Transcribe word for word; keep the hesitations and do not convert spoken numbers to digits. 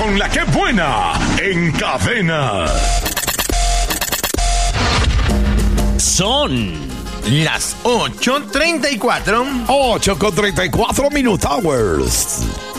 con la que buena en Cadena. Son las ocho treinta y cuatro. ocho con treinta y cuatro Minute Hours.